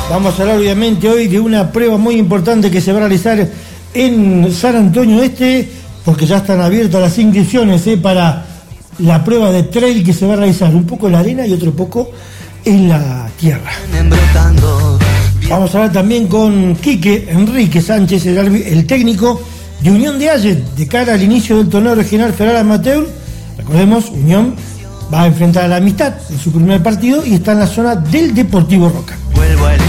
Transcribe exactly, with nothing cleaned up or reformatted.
Vamos a hablar obviamente hoy de una prueba muy importante que se va a realizar en San Antonio Este, porque ya están abiertas las inscripciones ¿eh? para la prueba de trail que se va a realizar un poco en la arena y otro poco en la tierra. Vamos a hablar también con Quique Enrique Sánchez, el, el técnico de Unión de Ayer, de cara al inicio del torneo regional federal amateur. Recordemos, Unión va a enfrentar a la Amistad en su primer partido y está en la zona del Deportivo Roca.